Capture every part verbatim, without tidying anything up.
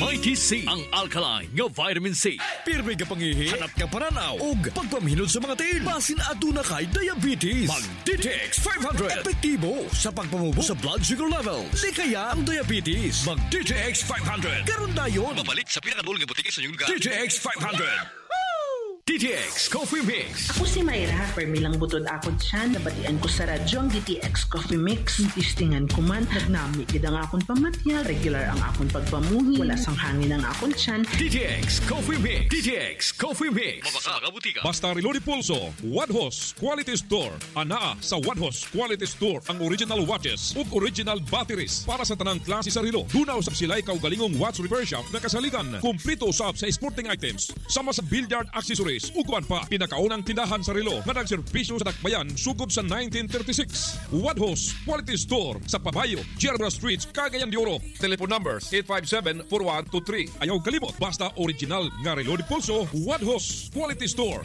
Mighty C, ang alkaline nga vitamin C. Pirmi ka pangihi, hanap ka pananaw, ug pagpamhinod sa mga tiil. Basin aduna kay diabetes. Mag-D T X five hundred. Epektibo sa pagpamubo sa blood sugar level. Di kaya ang diabetes. Mag-D T X five hundred. Karon dayon. Mabalit sa pinakadul nga butika sa inyong lugar. D T X five hundred. D T X Coffee Mix. Ako si Mayra, permi lang butod ako dyan. Nabatian ko sa radyo ang D T X Coffee Mix. Tistingan ko man, nagnami gid ang akong pamatyal. Regular ang akong pagpamuhi. Wala sang hangin ang akong tiyan. D T X Coffee Mix. D T X Coffee Mix. Mabasa mga butika. Basta Reload Pulso, Wadhos Quality Store. Anaa sa Wadhos Quality Store ang original watches ug original batteries para sa tanang klase sa relo. Dunaw sa sila'y kaugalingong watch repair shop na kasaligan. Kumplito usab sa sporting items. Sama sa billiard accessories. Uguan pa, pinakaunang tindahan sa relo na nagserbisyo sa Dakbayan sugod sa nineteen thirty-six. Wadhos Quality Store sa Pabayo, Gerber Street, Cagayan de Oro. Telephone number eight five seven, four one two three. Ayaw kalimot, basta original nga relo di pulso, Wadhos Quality Store.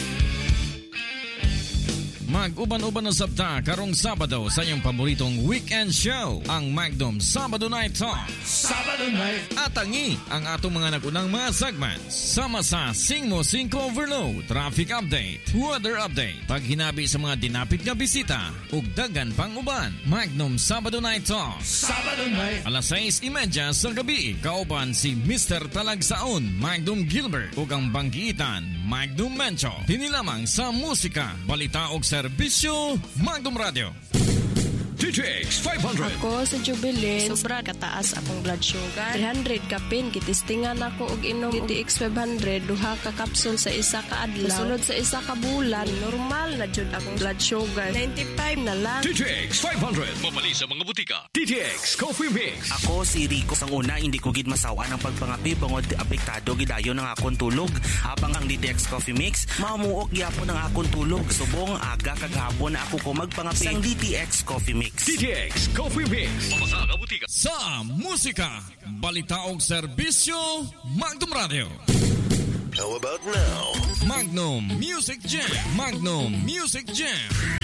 Mag-uban-uban na sabta karong Sabado sa iyong paboritong weekend show, ang Magnum Sabado Night Talk. Sabado Night. Atangi ang atong mga nagunang mga segments. Sama sa Sing Mo Cinco Overload, Traffic Update, Weather Update, paghinabi sa mga dinapit nga bisita, ug dagan pang uban. Magnum Sabado Night Talk. Sabado Night. Alas sais trenta sa gabi, kauban si Mister Talagsaon, Magnum Gilbert, ug ang banggitan, Magnum Mencho. Tinilamang sa musika, balita ug serbisyo, Magnum Radio. D T X five hundred. Ako sa Jubilee, sobra kataas akong blood sugar. three hundred kapin, kitistingan ako og inom D T X five hundred, duha ka kapsul sa isa ka adlaw. Sunod sa isa ka bulan, normal na jud akong blood sugar. ninety-five na lang. D T X five hundred. Mabali sa mga butika. D T X Coffee Mix. Ako si Rico. Sang una, hindi ko gid masawa ng pagpangapi bangod apektado gidayo ng akong tulog. Habang ang D T X Coffee Mix, mamuok gyapon ang akong tulog. Subong aga kagahapon na ako ko magpangapi sang D T X Coffee Mix. D T X Coffee Mix. Mabasa mga butika. Sa musika, balita ug serbisyo, Magnum Radio. How about now? Magnum Music Jam. Magnum Music Jam.